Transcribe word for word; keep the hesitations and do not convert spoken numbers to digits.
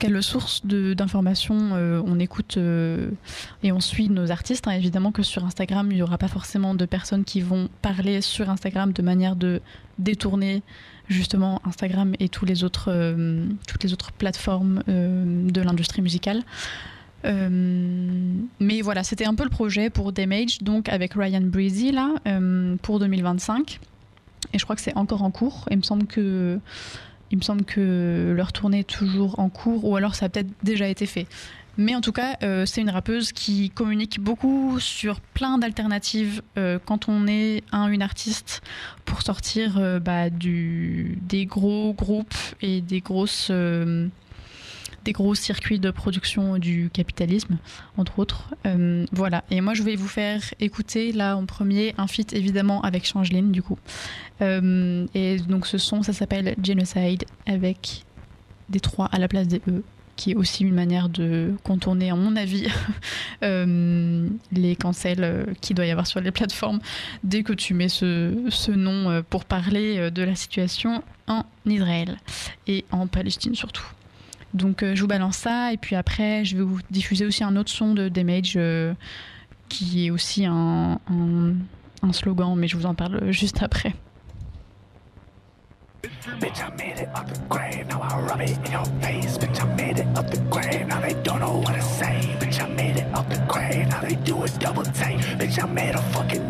quelle source de, d'informations euh, on écoute euh, et on suit nos artistes. Hein. Évidemment que sur Instagram, il n'y aura pas forcément de personnes qui vont parler sur Instagram de manière de détourner justement Instagram et tous les autres, euh, toutes les autres plateformes euh, de l'industrie musicale. Euh, mais voilà, c'était un peu le projet pour Damage, donc avec Ryan Breezy là, euh, pour deux mille vingt-cinq. Et je crois que c'est encore en cours. Il me semble que Il me semble que leur tournée est toujours en cours, ou alors ça a peut-être déjà été fait. Mais en tout cas, euh, c'est une rappeuse qui communique beaucoup sur plein d'alternatives euh, quand on est un une artiste pour sortir euh, bah, du, des gros groupes et des grosses... Euh, des gros circuits de production du capitalisme, entre autres. Euh, voilà. Et moi, je vais vous faire écouter, là, en premier, un feat, évidemment, avec Changeline, du coup. Euh, et donc, ce son, ça s'appelle Genocide, avec des trois à la place des E, qui est aussi une manière de contourner, à mon avis, euh, les cancels qu'il doit y avoir sur les plateformes dès que tu mets ce, ce nom pour parler de la situation en Israël et en Palestine, surtout. Donc euh, je vous balance ça et puis après je vais vous diffuser aussi un autre son de Damage euh, qui est aussi un, un, un slogan, mais je vous en parle juste après. Bitch, I made it up the grave, now I rub it in your face. Bitch, I made it up the grave, now they don't know what to say. Bitch, I made it up the grave, now they do a double take. Bitch, I made a fucking